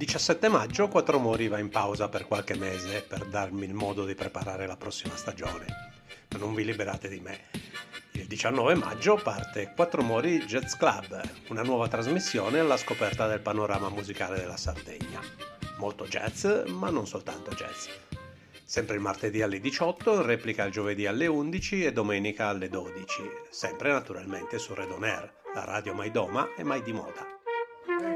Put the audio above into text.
17 maggio Quattro Mori va in pausa per qualche mese per darmi il modo di preparare la prossima stagione. Ma non vi liberate di me. Il 19 maggio parte Quattro Mori Jazz Club, una nuova trasmissione alla scoperta del panorama musicale della Sardegna. Molto jazz, ma non soltanto jazz. Sempre il martedì alle 18, in replica il giovedì alle 11 e domenica alle 12, sempre naturalmente su Red On Air, la radio mai doma e mai di moda.